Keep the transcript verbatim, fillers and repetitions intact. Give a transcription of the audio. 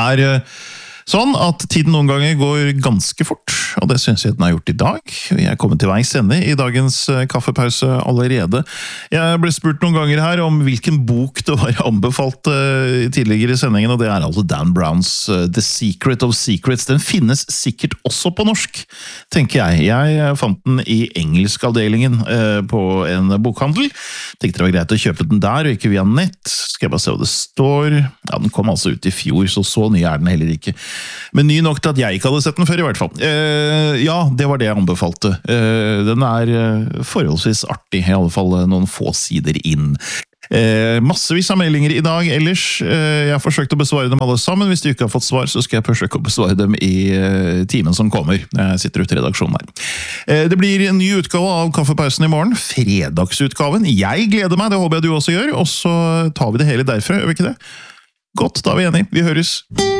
er sånn at tiden noen ganger går ganske fort, og det synes jeg den har gjort i dag. Vi er kommet til veis ende i dagens kaffepause allerede. Jeg ble spurt noen ganger her om hvilken bok det var anbefalt tidligere i sendingen, og det er altså Dan Browns The Secret of Secrets. Den finnes sikkert også på norsk, tenker jeg. Jeg fant den i engelskavdelingen på en bokhandel. Tenkte det var greit å kjøpe den der, og ikke via nett. Skal jeg bare se hva det står. Ja, den kom altså ut i fjor, så så ny er den heller ikke. Men ny nok til at jeg ikke hadde sett den før i hvert fall. Eh, ja, det var det jeg anbefalte. Eh, den er forholdsvis artig, i alle fall noen få sider inn. Eh, massevis av meldinger i dag ellers. Eh, jeg har forsøkt å besvare dem alle sammen. Hvis du ikke har fått svar, så skal jeg forsøke å besvare dem i eh, timen som kommer. Jeg sitter ute i redaksjonen her. Eh, det blir en ny utgave av Kaffepausen i morgen. Fredagsutgaven. Jeg gleder meg, det håper jeg du også gjør. Og så tar vi det hele derfra, gjør vi ikke det? Godt, da er vi enige. Vi høres.